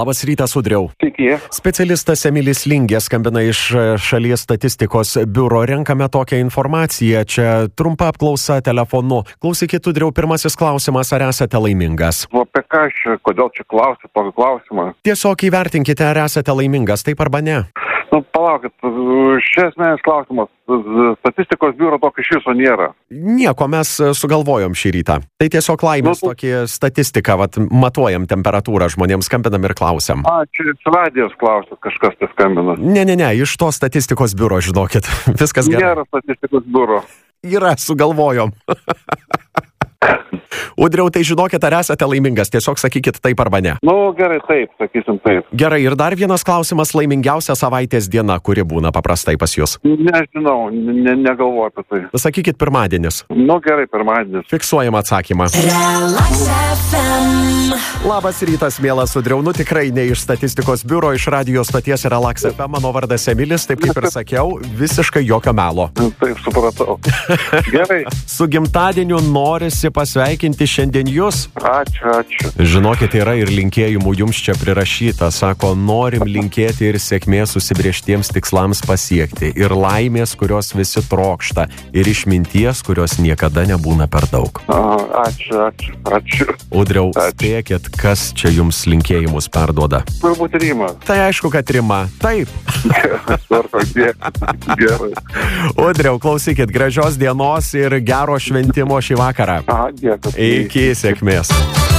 Labas rytas, Udriau. Sveiki. Specialistas Emilis Lingė skambina iš šalies statistikos biuro. Renkame tokią informaciją. Čia trumpa apklausa telefonu. Klausykit, Udriau, pirmasis klausimas, ar esate laimingas? Apie ką kodėl čia klausit tokį klausimą? Tiesiog įvertinkite, ar esate laimingas, taip arba ne. Palaukit, šis asmeninis klausimas, statistikos biuro tokio iš viso nėra. Nieko, mes sugalvojom šį rytą. Tai tiesiog laimės tokį statistiką, matuojam temperatūrą, žmonėms skambinam ir klausiam. Čia iš radijos klausit, kažkas tai skambina. Ne, iš to statistikos biuro, žinokit. Viskas gerai. Nėra statistikos biuro. Yra, sugalvojom. Udriau, tai žinokit, ar esate laimingas? Tiesiog sakykit taip arba ne. Gerai, taip, sakysim taip. Gerai, ir dar vienas klausimas, laimingiausia savaitės diena, kuri būna paprastai pas jūs? Nežinau, negalvoju apie tai. Sakykit pirmadienis. Gerai, pirmadienis. Fiksuojam atsakymą. Labas rytas, mielas Udriau, tikrai ne iš statistikos biuro, iš radijos stoties Relax FM, mano vardas Emilis, taip kaip ir sakiau, visiškai jokio melo. Taip, supratau. Gerai. Su gimtadieniu norisi pasveikinti šiandien jūs. Ačiū. Žinokit, yra ir linkėjimų jums čia prirašyta. Sako, norim linkėti ir sėkmės susibrėžtiems tikslams pasiekti. Ir laimės, kurios visi trokšta. Ir išminties, kurios niekada nebūna per daug. Ačiū. Udriau, spėkit, kas čia jums linkėjimus perduoda? Turbūt Rima. Tai aišku, kad Rima. Taip. Gerai. Udriau, klausykit, gražios dienos ir gero šventimo šį vakarą. Dėkui. Iki sėkmės.